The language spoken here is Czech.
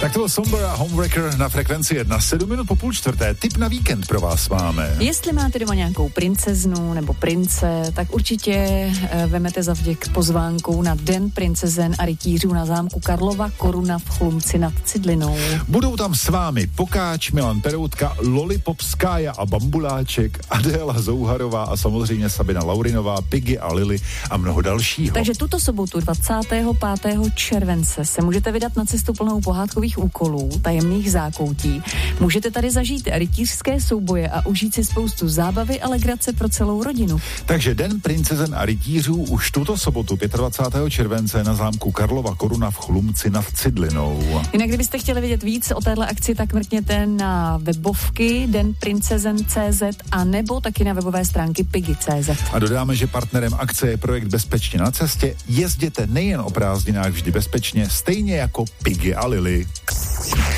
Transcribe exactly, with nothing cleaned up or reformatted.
Tak to byl Somber a Homewrecker na frekvenci jedna. Sedm minut po půl čtvrté. Tip na víkend pro vás máme. Jestli máte doma nějakou princeznu nebo prince, tak určitě e, vemete za vděk pozvánku na Den princezen a rytířů na zámku Karlova Koruna v Chlumci nad Cidlinou. Budou tam s vámi Pokáč, Milan Peroutka, Lollipop, Skája a Bambuláček, Adéla Zouharová a samozřejmě Sabina Laurinová, Piggy a Lily a mnoho dalšího. Takže tuto sobotu dvacátého pátého července se můžete vydat na cestu plnou pohádkových úkolů, tajemných zákoutí. Můžete tady zažít rytířské souboje a užít si spoustu zábavy a legrace pro celou rodinu. Takže Den princezen a rytířů už tuto sobotu dvacátého pátého července na zámku Karlova Koruna v Chlumci nad Cidlinou. Jinak kdybyste chtěli vědět víc o téhle akci, tak mrkněte na webovky den princezen tečka cé zet a nebo taky na webové stránky piggy tečka cé zet. A dodáme, že partnerem akce je projekt Bezpečně na cestě. Jezděte nejen o prázdninách vždy bezpečně, stejně jako Piggy a Lily.